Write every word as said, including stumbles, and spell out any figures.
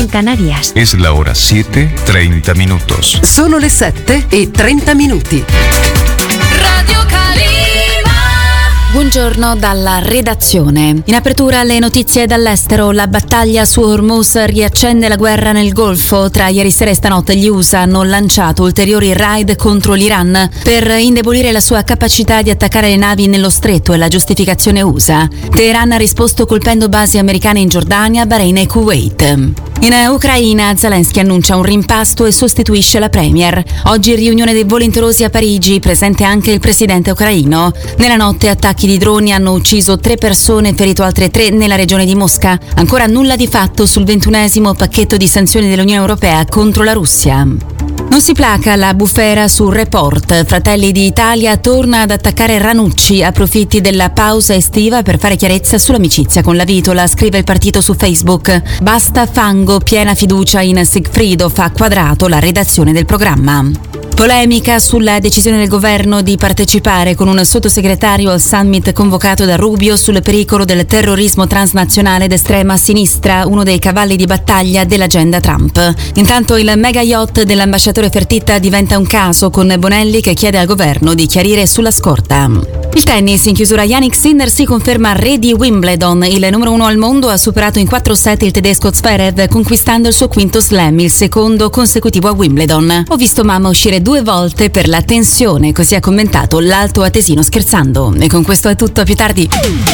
Canarias. Es la hora siete, treinta minutos. Sono le sette e trenta minuti. Radio Calima. Buongiorno dalla redazione. In apertura le notizie dall'estero. La battaglia su Hormuz riaccende la guerra nel Golfo. Tra ieri sera e stanotte gli U S A hanno lanciato ulteriori raid contro l'Iran per indebolire la sua capacità di attaccare le navi nello stretto, e la giustificazione U S A. Teheran ha risposto colpendo basi americane in Giordania, Bahrain e Kuwait. In Ucraina Zelensky annuncia un rimpasto e sostituisce la premier. Oggi riunione dei volenterosi a Parigi, presente anche il presidente ucraino. Nella notte attacchi di droni hanno ucciso tre persone e ferito altre tre nella regione di Mosca. Ancora nulla di fatto sul ventunesimo pacchetto di sanzioni dell'Unione Europea contro la Russia. Non si placa la bufera sul Report. Fratelli d'Italia torna ad attaccare Ranucci, approfitti della pausa estiva per fare chiarezza sull'amicizia con la Vitola, scrive il partito su Facebook. Basta fango, piena fiducia in Sigfrido, fa Quadrato, la redazione del programma. Polemica sulla decisione del governo di partecipare con un sottosegretario al summit convocato da Rubio sul pericolo del terrorismo transnazionale d'estrema sinistra, uno dei cavalli di battaglia dell'agenda Trump. Intanto il mega yacht dell'ambasciatore Fertitta diventa un caso, con Bonelli che chiede al governo di chiarire sulla scorta. Il tennis, in chiusura Jannik Sinner si conferma re di Wimbledon. Il numero uno al mondo ha superato in quattro set il tedesco Zverev, conquistando il suo quinto slam, il secondo consecutivo a Wimbledon. Ho visto mamma uscire due volte per la tensione, così ha commentato l'alto atesino scherzando. E con questo è tutto, a più tardi.